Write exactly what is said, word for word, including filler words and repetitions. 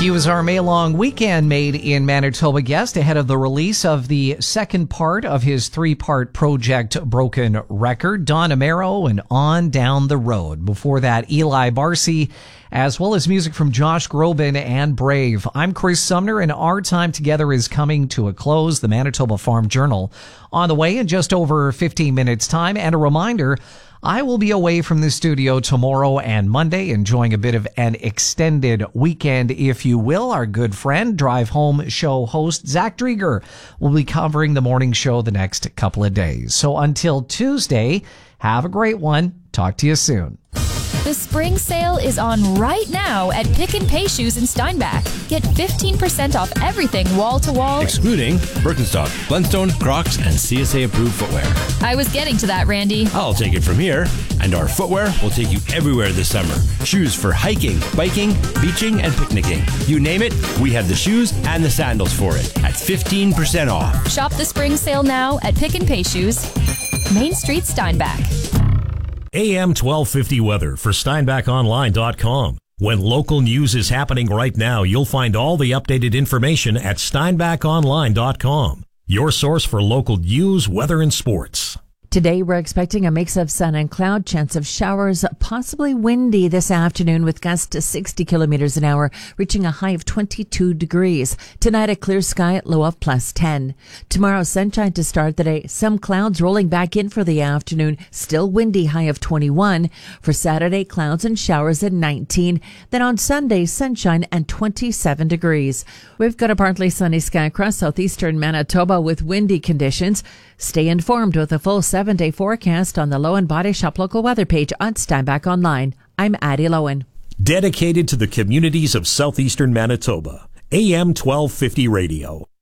He was our May-long Weekend Made in Manitoba guest ahead of the release of the second part of his three-part Project Broken Record, Don Amaro and On Down the Road. Before that, Eli Barcy, as well as music from Josh Groban and Brave. I'm Chris Sumner, and our time together is coming to a close. The Manitoba Farm Journal on the way in just over fifteen minutes' time. And a reminder, I will be away from the studio tomorrow and Monday, enjoying a bit of an extended weekend, if you will. Our good friend, Drive Home show host Zach Drieger will be covering the morning show the next couple of days. So until Tuesday, have a great one. Talk to you soon. The spring sale is on right now at Pick and Pay Shoes in Steinbach. Get fifteen percent off everything wall-to-wall, excluding Birkenstock, Blundstone, Crocs, and C S A-approved footwear. I was getting to that, Randy. I'll take it from here. And our footwear will take you everywhere this summer. Shoes for hiking, biking, beaching, and picnicking. You name it, we have the shoes and the sandals for it at fifteen percent off. Shop the spring sale now at Pick and Pay Shoes, Main Street, Steinbach. A M twelve fifty weather for Steinbach Online dot com. When local news is happening right now, you'll find all the updated information at Steinbach Online dot com. Your source for local news, weather, and sports. Today, we're expecting a mix of sun and cloud, chance of showers, possibly windy this afternoon with gusts to sixty kilometers an hour, reaching a high of twenty-two degrees. Tonight, a clear sky, low of plus ten. Tomorrow, sunshine to start the day. Some clouds rolling back in for the afternoon. Still windy, high of twenty-one. For Saturday, clouds and showers at nineteen. Then on Sunday, sunshine and twenty-seven degrees. We've got a partly sunny sky across southeastern Manitoba with windy conditions. Stay informed with a full seven-day forecast on the Lowen Body Shop local weather page on Steinbach Online. I'm Addie Lowen. Dedicated to the communities of southeastern Manitoba. A M twelve fifty Radio.